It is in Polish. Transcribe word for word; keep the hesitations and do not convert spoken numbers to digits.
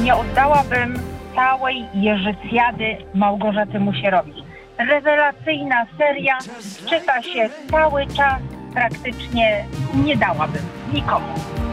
nie oddałabym całej Jeżycjady Małgorzaty Musierowicz. Rewelacyjna seria, czyta się cały czas, praktycznie nie dałabym nikomu.